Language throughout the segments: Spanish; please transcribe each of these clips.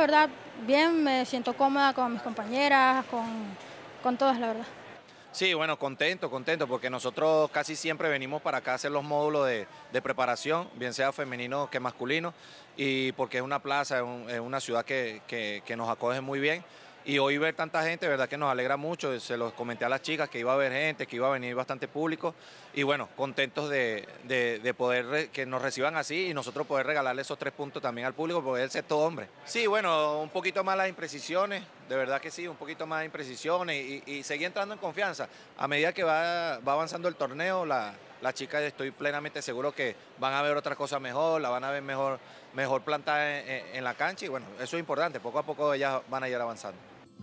verdad, bien, me siento cómoda con mis compañeras, con todas, la verdad. Sí, bueno, contento, porque nosotros casi siempre venimos para acá a hacer los módulos de preparación, bien sea femenino que masculino, y porque es una plaza, es una ciudad que nos acoge muy bien. Y hoy ver tanta gente, verdad que nos alegra mucho. Se los comenté a las chicas que iba a haber gente, que iba a venir bastante público. Y bueno, contentos de poder que nos reciban así y nosotros poder regalarle esos 3 puntos también al público, porque él es todo hombre. Sí, bueno, un poquito más las imprecisiones, de verdad que sí, un poquito más de imprecisiones y seguir entrando en confianza. A medida que va avanzando el torneo, las chicas estoy plenamente seguro que van a ver otras cosas mejor, la van a ver mejor plantada en la cancha y bueno, eso es importante, poco a poco ellas van a ir avanzando.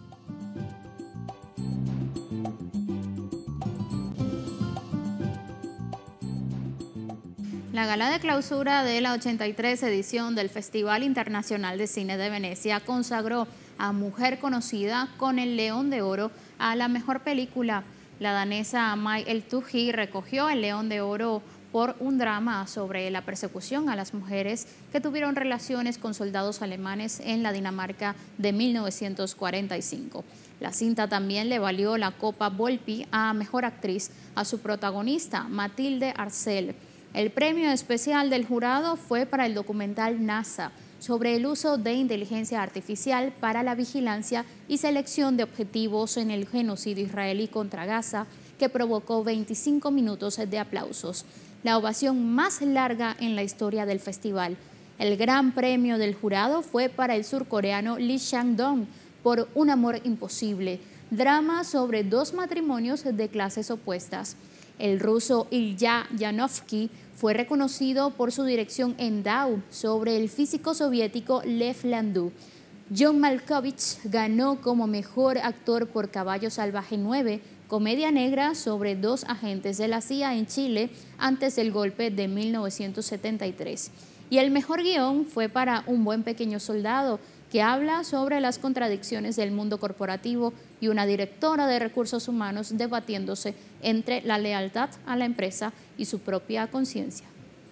La gala de clausura de la 83 edición del Festival Internacional de Cine de Venecia consagró a Mujer Conocida con el León de Oro a la mejor película. La danesa Mai El-Touhi recogió el León de Oro por un drama sobre la persecución a las mujeres que tuvieron relaciones con soldados alemanes en la Dinamarca de 1945. La cinta también le valió la Copa Volpi a Mejor Actriz a su protagonista, Mathilde Arcel. El premio especial del jurado fue para el documental NASA sobre el uso de inteligencia artificial para la vigilancia y selección de objetivos en el genocidio israelí contra Gaza, que provocó 25 minutos de aplausos, la ovación más larga en la historia del festival. El gran premio del jurado fue para el surcoreano Lee Chang-dong por Un amor imposible, drama sobre dos matrimonios de clases opuestas. El ruso Ilya Yanovsky fue reconocido por su dirección en Dao sobre el físico soviético Lev Landau. John Malkovich ganó como mejor actor por Caballo Salvaje 9, comedia negra sobre dos agentes de la CIA en Chile antes del golpe de 1973. Y el mejor guión fue para Un buen pequeño soldado, que habla sobre las contradicciones del mundo corporativo y una directora de recursos humanos debatiéndose entre la lealtad a la empresa y su propia conciencia.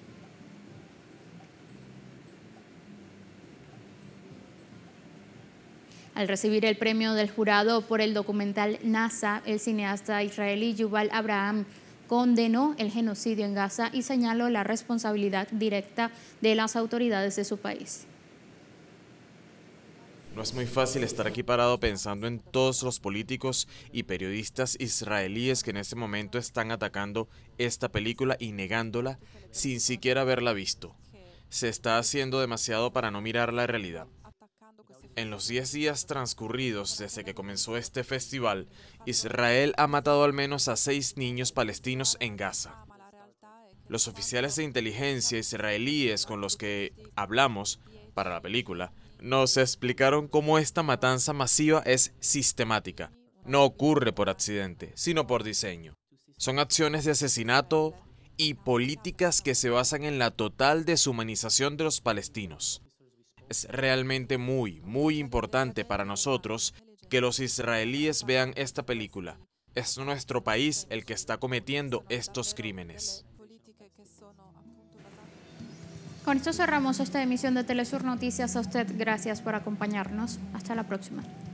Al recibir el premio del jurado por el documental NASA, el cineasta israelí Yuval Abraham condenó el genocidio en Gaza y señaló la responsabilidad directa de las autoridades de su país. No es muy fácil estar aquí parado pensando en todos los políticos y periodistas israelíes que en este momento están atacando esta película y negándola sin siquiera haberla visto. Se está haciendo demasiado para no mirar la realidad. En los 10 días transcurridos desde que comenzó este festival, Israel ha matado al menos a 6 niños palestinos en Gaza. Los oficiales de inteligencia israelíes con los que hablamos para la película nos explicaron cómo esta matanza masiva es sistemática. No ocurre por accidente, sino por diseño. Son acciones de asesinato y políticas que se basan en la total deshumanización de los palestinos. Es realmente muy importante para nosotros que los israelíes vean esta película. Es nuestro país el que está cometiendo estos crímenes. Con esto cerramos esta emisión de Telesur Noticias. A usted, gracias por acompañarnos. Hasta la próxima.